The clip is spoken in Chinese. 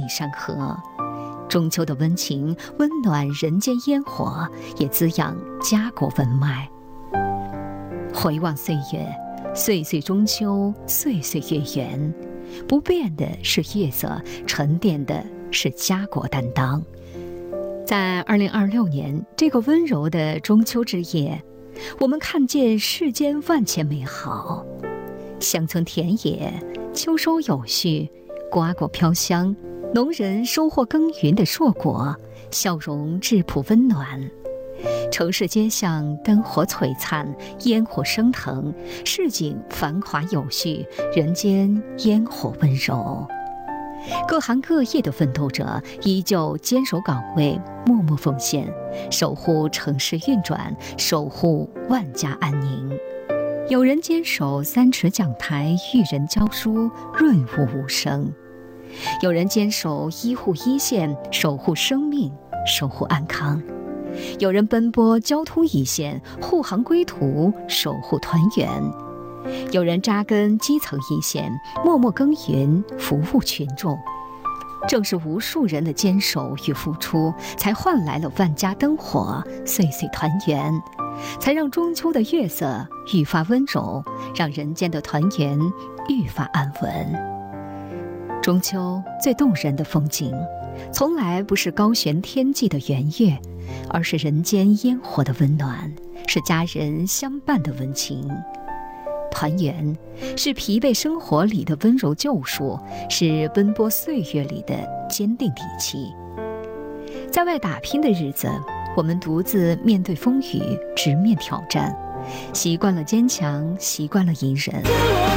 山河。中秋的温情温暖人间烟火，也滋养家国文脉。回望岁月，岁岁中秋，岁岁月圆。不变的是月色，沉淀的是家国担当。在2026年这个温柔的中秋之夜，我们看见世间万千美好。乡村田野，秋收有序，瓜果飘香，农人收获耕耘的硕果，笑容质朴温暖。城市街巷灯火璀璨，烟火升腾，市井繁华有序，人间烟火温柔。各行各业的奋斗者依旧坚守岗位，默默奉献，守护城市运转，守护万家安宁。有人坚守3尺讲台，育人教书，润物无声；有人坚守医护一线，守护生命，守护安康；有人奔波交通一线，护航归途，守护团圆；有人扎根基层一线，默默耕耘，服务群众。正是无数人的坚守与付出，才换来了万家灯火，岁岁团圆，才让中秋的月色愈发温柔，让人间的团圆愈发安稳。中秋最动人的风景，从来不是高悬天际的圆月，而是人间烟火的温暖，是家人相伴的温情。团圆是疲惫生活里的温柔救赎，是奔波岁月里的坚定底气。在外打拼的日子，我们独自面对风雨，直面挑战，习惯了坚强，习惯了隐忍。